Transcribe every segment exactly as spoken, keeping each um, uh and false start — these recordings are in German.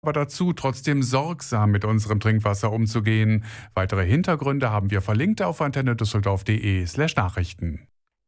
aber dazu, trotzdem sorgsam mit unserem Trinkwasser umzugehen. Weitere Hintergründe haben wir verlinkt auf antenne düsseldorf punkt de slash Nachrichten.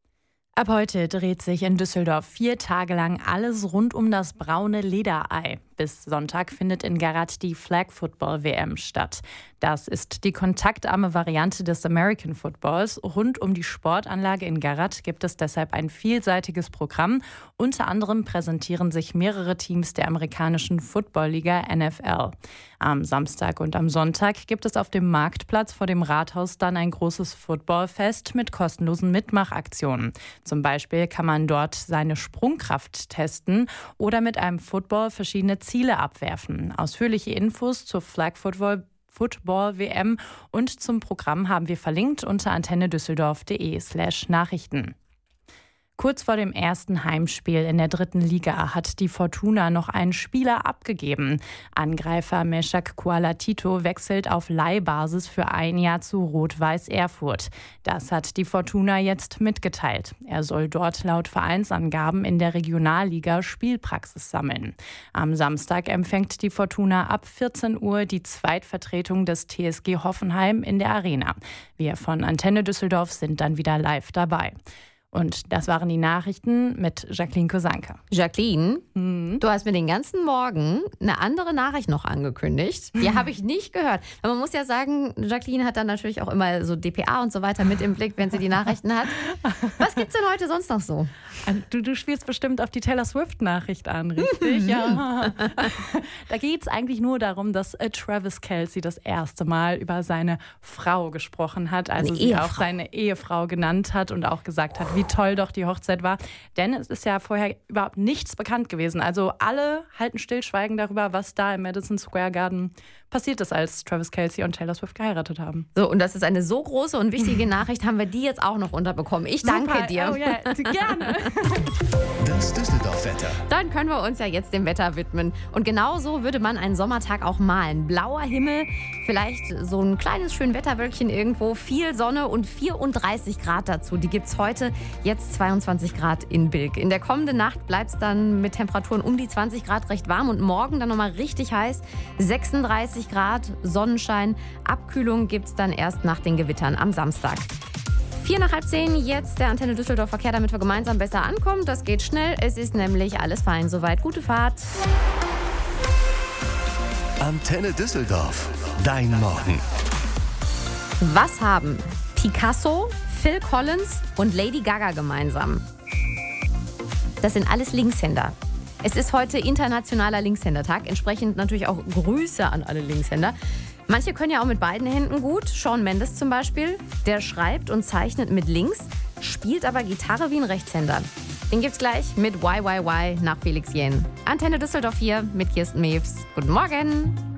Ab heute dreht sich in Düsseldorf vier Tage lang alles rund um das braune Lederei. Bis Sonntag findet in Garat die Flag Football W M statt. Das ist die kontaktarme Variante des American Footballs. Rund um die Sportanlage in Garat gibt es deshalb ein vielseitiges Programm. Unter anderem präsentieren sich mehrere Teams der amerikanischen Football-Liga N F L. Am Samstag und am Sonntag gibt es auf dem Marktplatz vor dem Rathaus dann ein großes Footballfest mit kostenlosen Mitmachaktionen. Zum Beispiel kann man dort seine Sprungkraft testen oder mit einem Football verschiedene Ziele abwerfen. Ausführliche Infos zur Flag Football Football W M und zum Programm haben wir verlinkt unter antenne düsseldorf punkt de slash Nachrichten. Kurz vor dem ersten Heimspiel in der dritten Liga hat die Fortuna noch einen Spieler abgegeben. Angreifer Meshak Kualatito wechselt auf Leihbasis für ein Jahr zu Rot-Weiß Erfurt. Das hat die Fortuna jetzt mitgeteilt. Er soll dort laut Vereinsangaben in der Regionalliga Spielpraxis sammeln. Am Samstag empfängt die Fortuna ab vierzehn Uhr die Zweitvertretung des T S G Hoffenheim in der Arena. Wir von Antenne Düsseldorf sind dann wieder live dabei. Und das waren die Nachrichten mit Jacqueline Kosanke. Jacqueline, Mhm. du hast mir den ganzen Morgen eine andere Nachricht noch angekündigt. Die habe ich nicht gehört. Aber man muss ja sagen, Jacqueline hat dann natürlich auch immer so D P A und so weiter mit im Blick, wenn sie die Nachrichten hat. Was gibt's denn heute sonst noch so? Du, du spielst bestimmt auf die Taylor Swift-Nachricht an, richtig? Ja. Da geht es eigentlich nur darum, dass äh, Travis Kelce das erste Mal über seine Frau gesprochen hat, also Eine sie Ehefrau. auch seine Ehefrau genannt hat und auch gesagt hat, wie toll doch die Hochzeit war. Denn es ist ja vorher überhaupt nichts bekannt gewesen. Also alle halten Stillschweigen darüber, was da im Madison Square Garden passiert ist, als Travis Kelce und Taylor Swift geheiratet haben. So, und das ist eine so große und wichtige Nachricht, haben wir die jetzt auch noch unterbekommen. Ich danke Super. dir. Oh ja, gerne. Das Düsseldorf-Wetter. Dann können wir uns ja jetzt dem Wetter widmen. Und genau so würde man einen Sommertag auch malen. Blauer Himmel, vielleicht so ein kleines Schönwetterwölkchen irgendwo, viel Sonne und vierunddreißig Grad dazu. Die gibt es heute, jetzt zweiundzwanzig Grad in Bilk. In der kommenden Nacht bleibt es dann mit Temperaturen um die zwanzig Grad recht warm und morgen dann nochmal richtig heiß. sechsunddreißig Grad, Sonnenschein. Abkühlung gibt es dann erst nach den Gewittern am Samstag. Vier nach halb zehn, jetzt der Antenne Düsseldorf Verkehr, damit wir gemeinsam besser ankommen. Das geht schnell, es ist nämlich alles fein. Soweit, gute Fahrt. Antenne Düsseldorf. Dein Morgen. Was haben Picasso, Phil Collins und Lady Gaga gemeinsam? Das sind alles Linkshänder. Es ist heute Internationaler Linkshändertag, entsprechend natürlich auch Grüße an alle Linkshänder. Manche können ja auch mit beiden Händen gut. Shawn Mendes zum Beispiel, der schreibt und zeichnet mit links, spielt aber Gitarre wie ein Rechtshänder. Den gibt's gleich mit Y Y Y nach Felix Jähn. Antenne Düsseldorf hier mit Kirsten Mews. Guten Morgen.